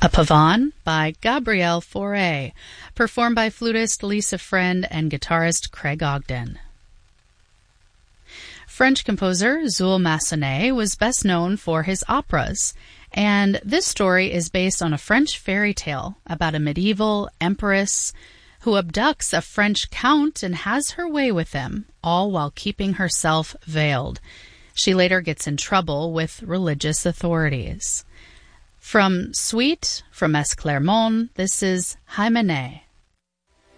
A Pavane by Gabrielle Fauré, performed by flutist Lisa Friend and guitarist Craig Ogden. French composer Jules Massenet was best known for his operas, and this story is based on a French fairy tale about a medieval empress who abducts a French count and has her way with him, all while keeping herself veiled. She later gets in trouble with religious authorities. From Suite from Es Clermont, this is Hymenée.